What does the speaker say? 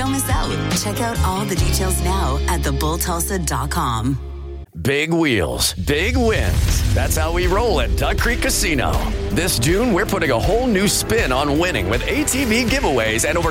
Don't miss out. Check out all the details now at thebulltulsa.com. Big wheels, big wins. That's how we roll at Duck Creek Casino. This June, we're putting a whole new spin on winning with ATV giveaways and over